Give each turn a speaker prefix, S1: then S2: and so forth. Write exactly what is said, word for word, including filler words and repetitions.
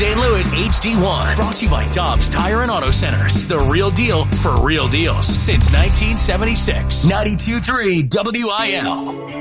S1: Saint Louis H D one. Brought to you by Dobbs Tire and Auto Centers. The real deal for real deals since nineteen seventy-six. ninety-two point three W I L.